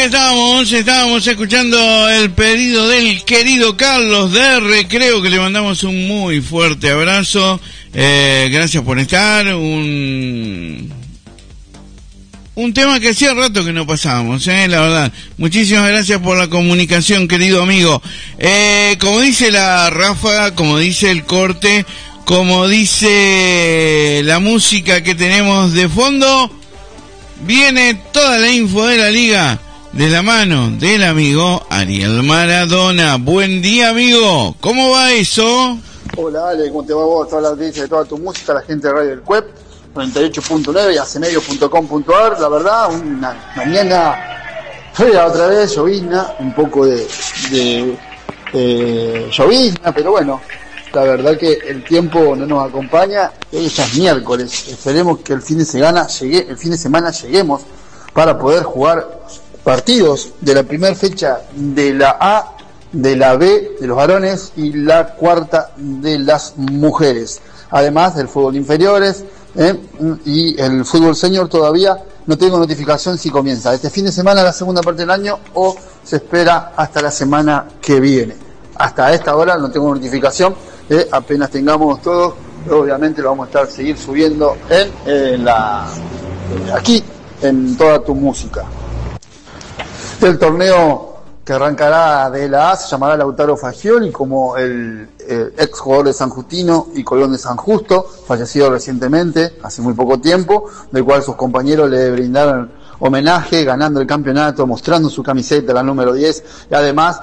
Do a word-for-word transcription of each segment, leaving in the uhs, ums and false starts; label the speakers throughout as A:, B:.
A: estábamos, estábamos escuchando el pedido del querido Carlos de Recreo, que le mandamos un muy fuerte abrazo. Eh, gracias por estar. Un un tema que hacía rato que no pasábamos, eh, la verdad. Muchísimas gracias por la comunicación, querido amigo. Eh, como dice la ráfaga, como dice el corte, como dice la música que tenemos de fondo, viene toda la info de la liga de la mano del amigo Ariel Maradona. Buen día, amigo. ¿Cómo va eso?
B: Hola, Ale, ¿cómo te va vos? Toda la audiencia de toda tu música, la gente de Radio del Web, noventa y ocho punto nueve y acemedio punto com punto a r. La verdad, una mañana fea otra vez, llovizna, un poco de, de eh, llovizna, pero bueno, la verdad que el tiempo no nos acompaña. Hoy ya es miércoles, esperemos que el fin de semana llegue, el fin de semana lleguemos para poder jugar partidos de la primera fecha de la A, de la B de los varones y la cuarta de las mujeres, además del fútbol inferiores, ¿eh? Y el fútbol senior todavía no tengo notificación si comienza este fin de semana la segunda parte del año o se espera hasta la semana que viene. Hasta esta hora no tengo notificación, ¿eh? Apenas tengamos todo, obviamente lo vamos a estar seguir subiendo en eh, la eh, aquí en toda tu música. El torneo que arrancará de la A se llamará Lautaro Fagioli, como el eh, ex jugador de San Justino y Colón de San Justo, fallecido recientemente, hace muy poco tiempo, del cual sus compañeros le brindaron homenaje, ganando el campeonato, mostrando su camiseta, la número diez, y además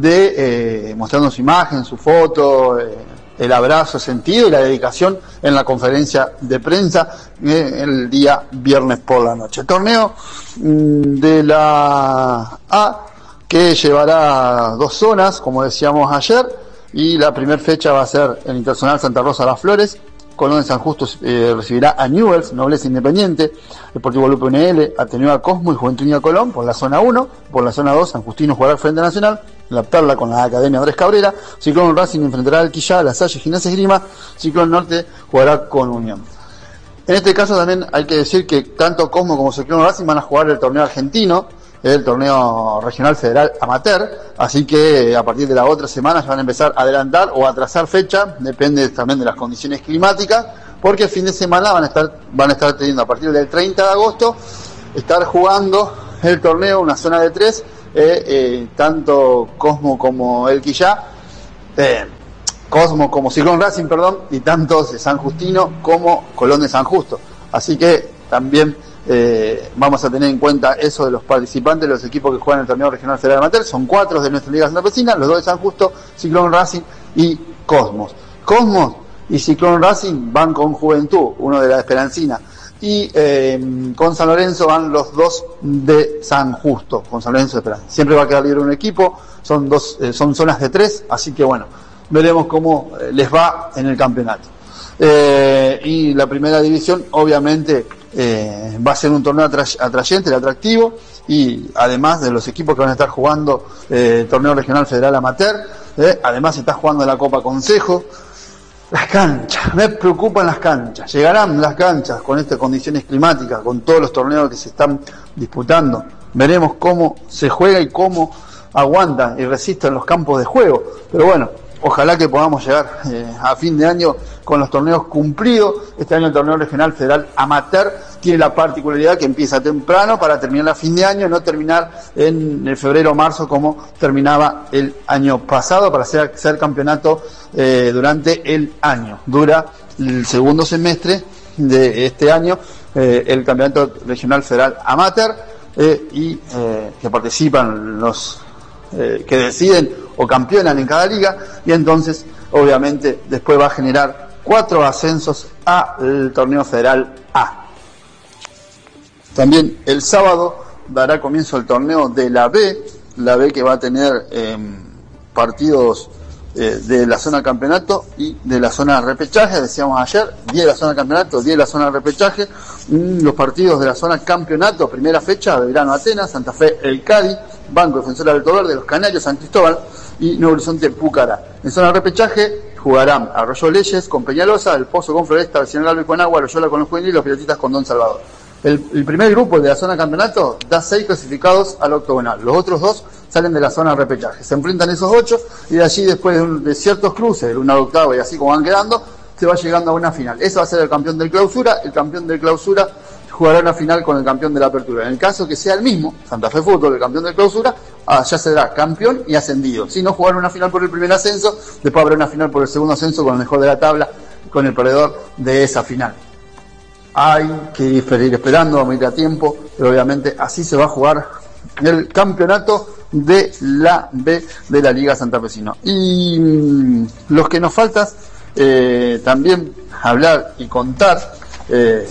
B: de eh, mostrando su imagen, su foto, eh, el abrazo sentido y la dedicación en la conferencia de prensa eh, el día viernes por la noche. El torneo mmm, de la A, que llevará dos zonas, como decíamos ayer, y la primera fecha va a ser el Internacional Santa Rosa Las Flores. Colón de San Justo eh, recibirá a Newell's, Nobleza Independiente, Deportivo Lupe N L, Ateneo a Cosmo y Juventud Unida Colón por la zona uno, por la zona dos San Justino jugará al Frente Nacional, La Perla con la Academia Andrés Cabrera, Ciclón Racing enfrentará al Quillá, La Salle, Gimnasia Esgrima, Ciclón Norte jugará con Unión. En este caso también hay que decir que tanto Cosmo como Ciclón Racing van a jugar el torneo argentino, el torneo regional federal amateur, así que a partir de la otra semana ya van a empezar a adelantar o a atrasar fecha, depende también de las condiciones climáticas, porque el fin de semana van a estar van a estar teniendo a partir del treinta de agosto estar jugando el torneo, una zona de tres, eh, eh, tanto Cosmo como el Quillá, eh, Cosmo como Ciclón Racing, perdón, y tanto de San Justino como Colón de San Justo, así que también Eh, vamos a tener en cuenta eso de los participantes de los equipos que juegan en el torneo regional federal amateur. Son cuatro de nuestra liga santafesina, los dos de San Justo, Ciclón Racing y Cosmos. Cosmos y Ciclón Racing van con Juventud, uno de la Esperancina, y eh, con San Lorenzo van los dos de San Justo, con San Lorenzo de Esperanza. Siempre va a quedar libre un equipo, son dos, eh, son zonas de tres, así que bueno, veremos cómo eh, les va en el campeonato. Eh, y la primera división, obviamente, Eh, va a ser un torneo atra- atrayente, atractivo, y además de los equipos que van a estar jugando eh, el torneo regional federal amateur, eh, además se está jugando la Copa Consejo. Las canchas, me preocupan las canchas, llegarán las canchas con estas condiciones climáticas, con todos los torneos que se están disputando, veremos cómo se juega y cómo aguantan y resisten los campos de juego, pero bueno, ojalá que podamos llegar eh, a fin de año con los torneos cumplidos. Este año el torneo regional federal amateur tiene la particularidad que empieza temprano para terminar a fin de año, no terminar en el febrero o marzo como terminaba el año pasado, para ser, ser campeonato eh, durante el año. Dura el segundo semestre de este año eh, el campeonato regional federal amateur eh, y eh, que participan los eh, que deciden o campeonan en cada liga, y entonces obviamente después va a generar cuatro ascensos al torneo federal A. También el sábado dará comienzo el torneo de la B, la B que va a tener eh, partidos eh, de la zona campeonato y de la zona repechaje, decíamos ayer, diez de la zona campeonato, diez de la zona repechaje. Mm, los partidos de la zona campeonato, primera fecha, Belgrano Atenas, Santa Fe El Cádiz, Banco Defensor del Alto Verde, Los Canarios, San Cristóbal y Nuevo Horizonte Pucará. En zona repechaje jugarán Arroyo Leyes con Peñalosa, El Pozo con Floresta, Arsenal Albe con Agua, Loyola con los Juveniles y los Pilotistas con Don Salvador. El, el primer grupo de la zona campeonato da seis clasificados al octogonal. Los otros dos salen de la zona repechaje. Se enfrentan esos ocho y de allí, después de, un, de ciertos cruces, el uno al octavo y así como van quedando, se va llegando a una final. Ese va a ser el campeón del clausura. El campeón del clausura jugará una final con el campeón de la apertura. En el caso que sea el mismo, Santa Fe Fútbol, el campeón del clausura, ah, ya será campeón y ascendido. Si no jugaron una final por el primer ascenso, después habrá una final por el segundo ascenso con el mejor de la tabla, con el perdedor de esa final. Hay que ir esperando, vamos a ir a tiempo, pero obviamente así se va a jugar el campeonato de la B de la Liga Santafesina. Y mmm, los que nos falta eh, también hablar y contar eh,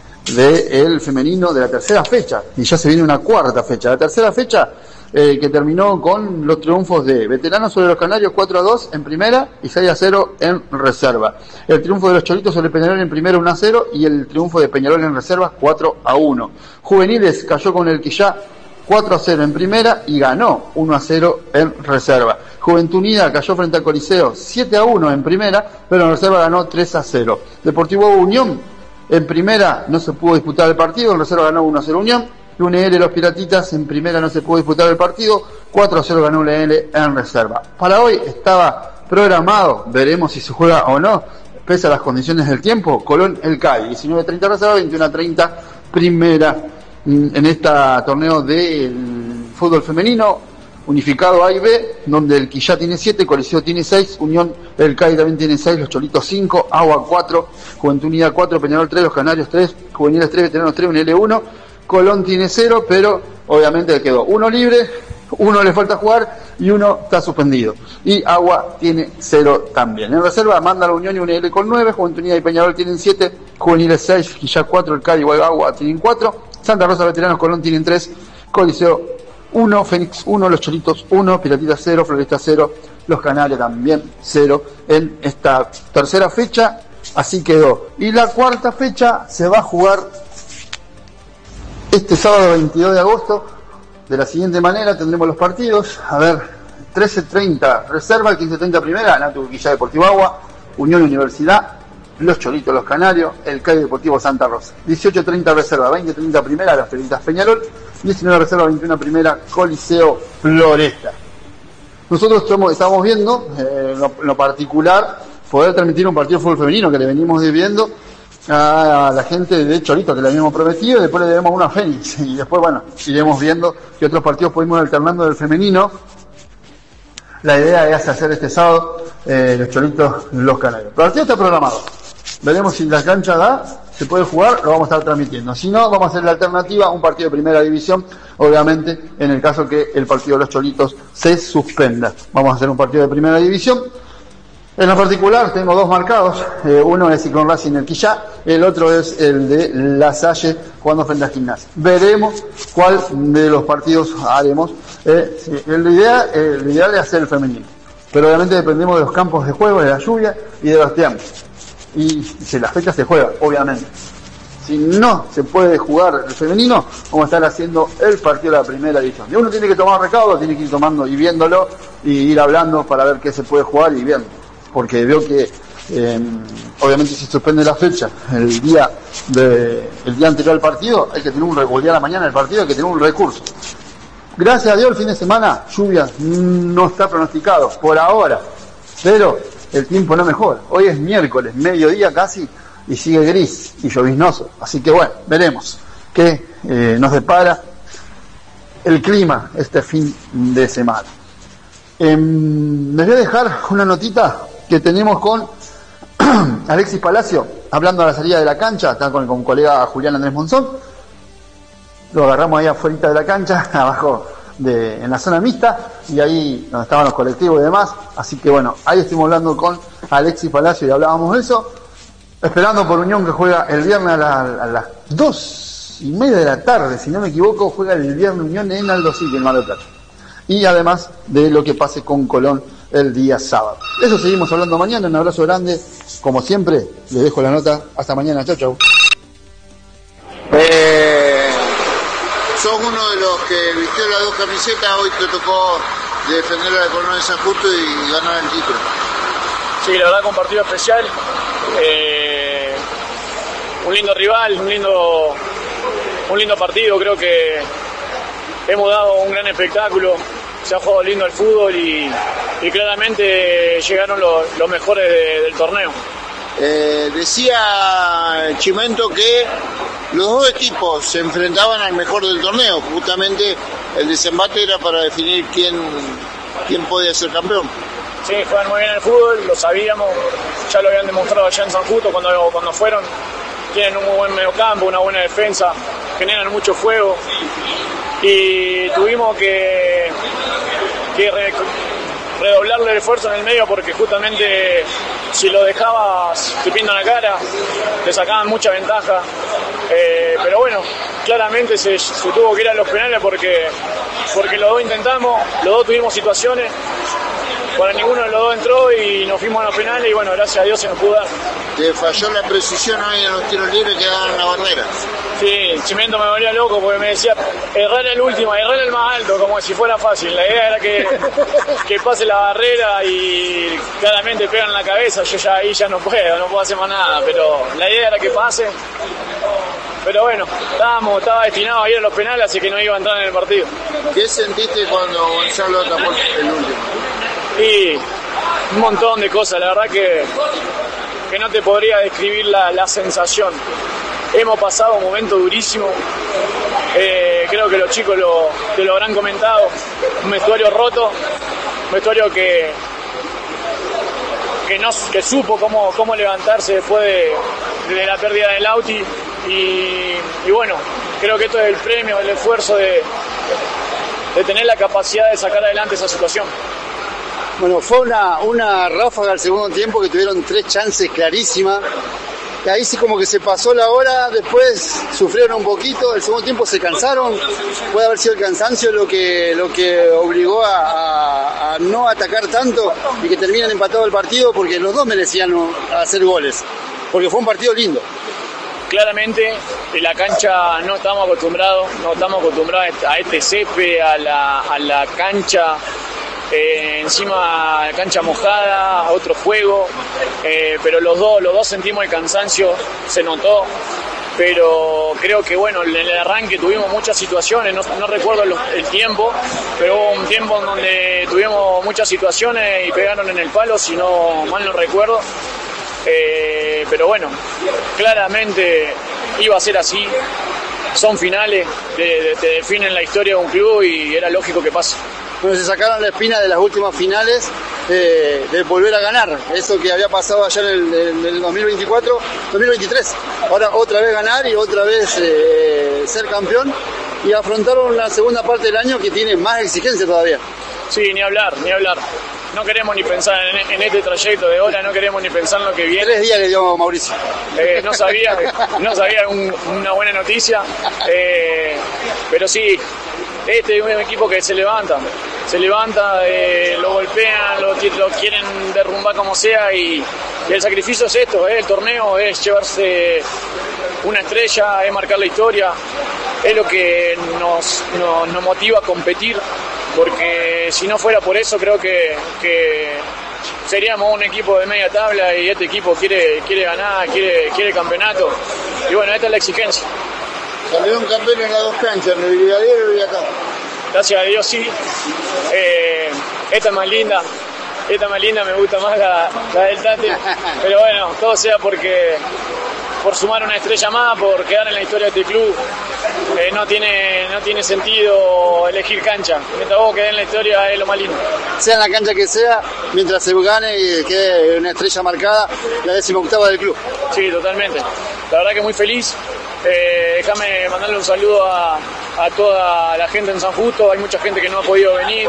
B: del femenino de la tercera fecha, y ya se viene una cuarta fecha. La tercera fecha eh, que terminó con los triunfos de Veteranos sobre los Canarios cuatro a dos en primera y seis a cero en reserva. El triunfo de los Cholitos sobre Peñarol en primera uno a cero y el triunfo de Peñarol en reserva cuatro a uno. Juveniles cayó con el Quillá cuatro a cero en primera y ganó uno a cero en reserva. Juventud Unida cayó frente al Coliseo siete a uno en primera, pero en reserva ganó tres a cero. Deportivo Unión en primera no se pudo disputar el partido, en reserva ganó uno a cero Unión. U N L Los Piratitas en primera no se pudo disputar el partido, cuatro a cero ganó U N L en reserva. Para hoy estaba programado, veremos si se juega o no, pese a las condiciones del tiempo, Colón El C A I, diecinueve a treinta reserva, veintiuno a treinta primera, en este torneo del fútbol femenino unificado A y B, donde el Quillá tiene siete, Coliseo tiene seis, Unión El C A I también tiene seis, Los Cholitos cinco, Agua cuatro, Juventud Unida cuatro, Peñarol tres, Los Canarios tres, Juveniles tres, Veteranos tres, U N L uno, Colón tiene cero, pero obviamente quedó uno libre, uno le falta jugar y uno está suspendido. Y Agua tiene cero también. En reserva manda la Unión y U N L con nueve, Juventud Unida y Peñarol tienen siete, Juveniles seis, Quillá cuatro, El C A I igual Agua tienen cuatro, Santa Rosa, Veteranos, Colón tienen tres, Coliseo uno, Fénix uno, Los Cholitos uno, Piratitas cero, Floresta cero, Los Canarios también cero en esta tercera fecha. Así quedó. Y la cuarta fecha se va a jugar este sábado veintidós de agosto de la siguiente manera. Tendremos los partidos, a ver, trece treinta reserva, quince treinta primera, Natu Quillá Deportivo Agua, Unión Universidad, Los Cholitos Los Canarios, el C A I Deportivo Santa Rosa. dieciocho treinta reserva, veinte treinta primera, Las Feritas Peñarol, diecinueve reserva, veintiuno primera, Coliseo Floresta. Nosotros estamos, estamos viendo, eh, en, lo, en lo particular, poder transmitir un partido de fútbol femenino que le venimos viendo a la gente de Chorito, que le habíamos prometido, y después le debemos una a Fénix, y después, bueno, iremos viendo qué otros partidos podemos ir alternando del femenino. La idea es hacer este sábado eh, Los Cholitos Los Canarios. El partido está programado, veremos si la cancha da, se puede jugar, lo vamos a estar transmitiendo. Si no, vamos a hacer la alternativa, un partido de primera división, obviamente, en el caso que el partido de Los Cholitos se suspenda. Vamos a hacer un partido de primera división. En lo particular tengo dos marcados, eh, uno es Ciclón Racing el Quillá, el otro es el de La Salle jugando frente a Gimnasia. Veremos cuál de los partidos haremos. Eh, sí, la idea, eh, lo ideal es hacer el femenino, pero obviamente dependemos de los campos de juego, de la lluvia y de los tiempos. Y si las fechas se juegan, obviamente. Si no se puede jugar el femenino, vamos a estar haciendo el partido de la primera división. Y uno tiene que tomar recaudo, tiene que ir tomando y viéndolo, y ir hablando para ver qué se puede jugar y viendo. Porque veo que eh, obviamente si se suspende la fecha el día de, el día anterior al partido, hay que tener un el día de la mañana del partido hay que tener un recurso. Gracias a Dios el fin de semana lluvia no está pronosticado por ahora, pero el tiempo no mejora. Hoy es miércoles, mediodía casi, y sigue gris y lloviznoso, así que bueno, veremos qué eh, nos depara el clima este fin de semana. Eh, les voy a dejar una notita que tenemos con Alexis Palacio, hablando a la salida de la cancha, está con, con un colega Julián Andrés Monzón. Lo agarramos ahí afuera de la cancha, abajo de, en la zona mixta, y ahí donde estaban los colectivos y demás. Así que bueno, ahí estuvimos hablando con Alexis Palacio y hablábamos de eso. Esperando por Unión, que juega el viernes a, la, a las dos y media de la tarde, si no me equivoco, juega el viernes Unión en Aldo Civi, en Mar del Plata. Y además de lo que pase con Colón el día sábado. Eso seguimos hablando mañana. Un abrazo grande. Como siempre, les dejo la nota. Hasta mañana. Chau, chau.
C: Eh, sos uno de los que vistió las dos camisetas. Hoy te tocó de defender a la Colón de San Justo y ganar el título.
D: Sí, la verdad que un partido especial. Eh, un lindo rival, un lindo un lindo partido, creo que hemos dado un gran espectáculo, se ha jugado lindo el fútbol y, y claramente llegaron los, los mejores de, del torneo.
C: Eh, decía Chimento que los dos equipos se enfrentaban al mejor del torneo, justamente el desembate era para definir quién, quién podía ser campeón.
D: Sí, juegan muy bien el fútbol, lo sabíamos, ya lo habían demostrado allá en San Justo cuando, cuando fueron, tienen un muy buen mediocampo, una buena defensa, generan mucho fuego y tuvimos que, que re, redoblarle el esfuerzo en el medio porque justamente si lo dejabas te pintan la cara, te sacaban mucha ventaja, eh, pero bueno, claramente se, se tuvo que ir a los penales porque, porque los dos intentamos, los dos tuvimos situaciones, para ninguno de los dos entró y nos fuimos a los penales y bueno, gracias a Dios se nos pudo dar.
C: Te falló la precisión hoy en los tiros libres que daban en la barrera.
D: Sí, Chimento me volvía loco porque me decía, errar el último, errar el más alto, como si fuera fácil. La idea era que, que pase la barrera y claramente pegan en la cabeza, yo ya ahí ya no puedo, no puedo hacer más nada, pero la idea era que pase. Pero bueno, estábamos, estaba destinado a ir a los penales, así que no iba a entrar en el partido.
C: ¿Qué sentiste cuando Gonzalo tapó el último?
D: Y un montón de cosas, la verdad que, que no te podría describir la, la sensación. Hemos pasado un momento durísimo, eh, creo que los chicos lo, te lo habrán comentado, un vestuario roto, un vestuario que, que, no, que supo cómo, cómo levantarse después de, de la pérdida del Auti y, y bueno, creo que esto es el premio, el esfuerzo de, de tener la capacidad de sacar adelante esa situación.
B: Bueno, fue una, una ráfaga al segundo tiempo que tuvieron tres chances clarísimas. Y ahí sí como que se pasó la hora, después sufrieron un poquito, el segundo tiempo se cansaron, puede haber sido el cansancio lo que, lo que obligó a, a, a no atacar tanto y que terminen empatado el partido porque los dos merecían hacer goles, porque fue un partido lindo.
D: Claramente en la cancha no estamos acostumbrados, no estamos acostumbrados a este césped, a la, a la cancha. Eh, encima cancha mojada, otro juego, eh, pero los dos, los dos sentimos el cansancio, se notó, pero creo que bueno, en el arranque tuvimos muchas situaciones, no, no recuerdo el, el tiempo, pero hubo un tiempo en donde tuvimos muchas situaciones y pegaron en el palo, si no mal no recuerdo, eh, pero bueno, claramente iba a ser así, son finales, te, te definen la historia de un club y era lógico que pase.
B: Bueno, se sacaron la espina de las últimas finales eh, de volver a ganar, eso que había pasado allá en el, en el dos mil veinticuatro, dos mil veintitrés, ahora otra vez ganar y otra vez eh, ser campeón y afrontaron la segunda parte del año que tiene más exigencia todavía.
D: Sí, ni hablar, ni hablar. No queremos ni pensar en, en este trayecto de hora, no queremos ni pensar en lo que viene.
B: Tres días le dio Mauricio.
D: Eh, no sabía, no sabía un, una buena noticia, eh, pero sí, este es un equipo que se levanta, se levanta, eh, lo golpean, lo, lo quieren derrumbar como sea y, y el sacrificio es esto, eh, el torneo es llevarse una estrella, es marcar la historia, es lo que nos, nos, nos motiva a competir. Porque si no fuera por eso creo que, que seríamos un equipo de media tabla y este equipo quiere, quiere ganar, quiere, quiere campeonato y bueno, esta es la exigencia.
C: Salió un campeón en las dos canchas, en el Brigadero y acá.
D: Gracias a Dios sí, eh, esta es más linda, esta es más linda, me gusta más la, la del Tate, pero bueno, todo sea porque por sumar una estrella más, por quedar en la historia de este club. Eh, no tiene no tiene sentido elegir cancha. Mientras vos quedés en la historia es lo más lindo.
B: Sea en la cancha que sea, mientras se gane y quede una estrella marcada, la decimoctava del club.
D: Sí, totalmente. La verdad que muy feliz. Eh, déjame mandarle un saludo a, a toda la gente en San Justo. Hay mucha gente que no ha podido venir.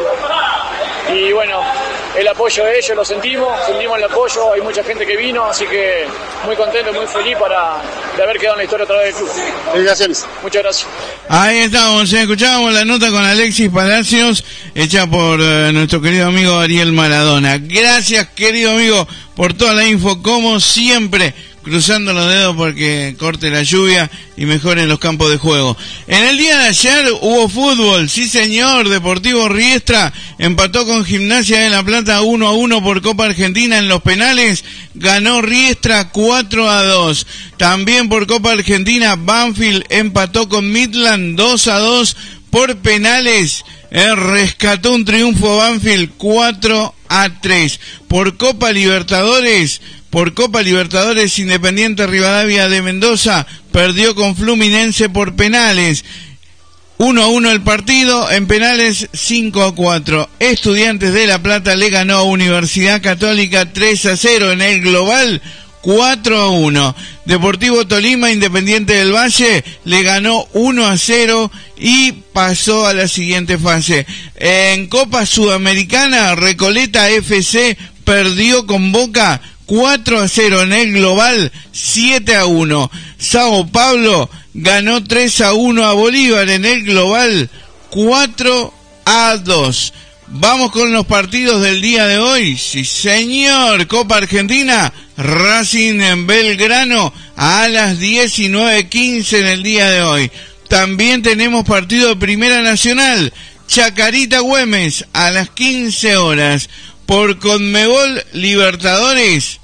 D: Y bueno, el apoyo de ellos lo sentimos, sentimos el apoyo. Hay mucha gente que vino, así que muy contento, muy feliz para de haber quedado en la historia otra vez del club.
B: Felicitaciones.
D: Muchas gracias.
A: Ahí estamos, eh, escuchábamos la nota con Alexis Palacios, hecha por eh, nuestro querido amigo Ariel Maradona. Gracias, querido amigo, por toda la info, como siempre, cruzando los dedos porque corte la lluvia y mejoren los campos de juego. En el día de ayer hubo fútbol, sí señor. Deportivo Riestra empató con Gimnasia de La Plata uno a uno por Copa Argentina en los penales. Ganó Riestra cuatro a dos. También por Copa Argentina, Banfield empató con Midland dos a dos por penales. Eh, rescató un triunfo Banfield cuatro a tres. Por Copa Libertadores, por Copa Libertadores, Independiente Rivadavia de Mendoza perdió con Fluminense por penales. uno a uno el partido, en penales cinco a cuatro. Estudiantes de La Plata le ganó a Universidad Católica tres a cero. En el global, cuatro a uno. Deportivo Tolima, Independiente del Valle, le ganó uno a cero y pasó a la siguiente fase. En Copa Sudamericana, Recoleta F C perdió con Boca cuatro a cero. En el global, siete a uno. Sao Paulo ganó tres a uno a Bolívar. En el global, cuatro a dos. Vamos con los partidos del día de hoy. Sí, señor. Copa Argentina, Racing en Belgrano a las diecinueve quince en el día de hoy. También tenemos partido de Primera Nacional, Chacarita Güemes a las quince horas. Por Conmebol Libertadores,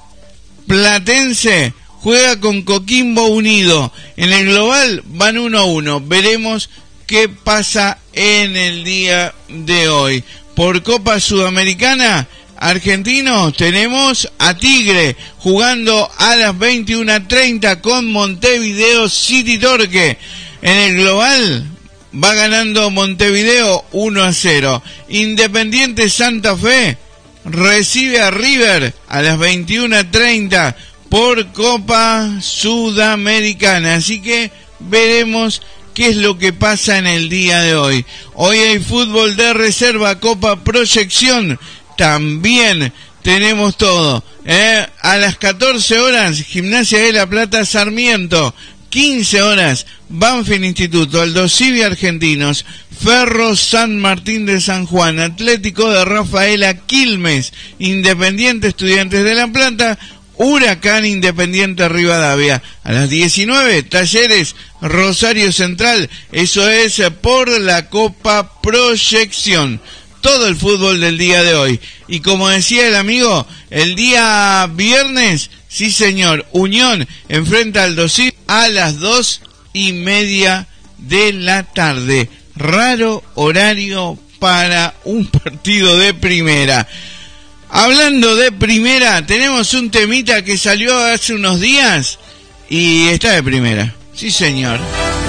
A: Platense juega con Coquimbo Unido. En el global van uno a uno. Veremos qué pasa en el día de hoy. Por Copa Sudamericana, argentinos, tenemos a Tigre jugando a las veintiuna treinta con Montevideo City Torque. En el global va ganando Montevideo uno a cero. Independiente Santa Fe recibe a River a las veintiuna treinta por Copa Sudamericana. Así que veremos qué es lo que pasa en el día de hoy. Hoy hay fútbol de reserva, Copa Proyección. También tenemos todo. ¿eh? A las catorce horas, Gimnasia de La Plata Sarmiento. quince horas, Banfield Instituto, Aldosivi Argentinos, Ferro San Martín de San Juan, Atlético de Rafaela Quilmes, Independiente Estudiantes de La Plata, Huracán Independiente Rivadavia. A las diecinueve, Talleres Rosario Central. Eso es por la Copa Proyección. Todo el fútbol del día de hoy. Y como decía el amigo, el día viernes, sí señor, Unión enfrenta al Aldosivi a las dos y media de la tarde. Raro horario para un partido de primera. Hablando de primera, tenemos un temita que salió hace unos días y está de primera. Sí señor.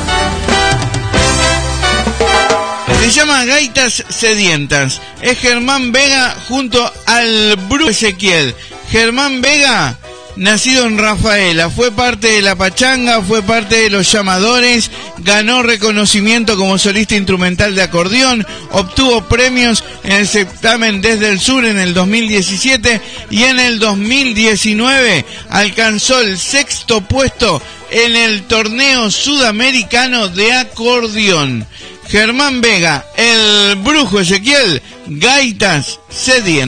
A: Se llama Gaitas Sedientas. Es Germán Vega junto al Brujo Ezequiel. Germán Vega, nacido en Rafaela, fue parte de la Pachanga, fue parte de los Llamadores, ganó reconocimiento como solista instrumental de acordeón, obtuvo premios en el certamen Desde el Sur en el dos mil diecisiete y en el dos mil diecinueve alcanzó el sexto puesto en el torneo sudamericano de acordeón. Germán Vega, el Brujo Ezequiel, Gaitas Sedientas.